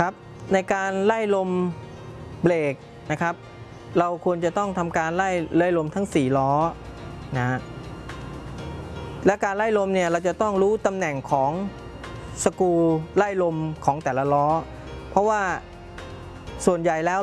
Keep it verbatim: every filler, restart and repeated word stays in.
ครับในการไล่ลมเบรกนะครับเราควรจะต้องทำการไล่ไล่ลมทั้งสี่ล้อนะฮะและการไล่ลมเนี่ยเราจะต้องรู้ตำแหน่งของสกรูไล่ลมของแต่ละล้อเพราะว่าส่วนใหญ่แล้ว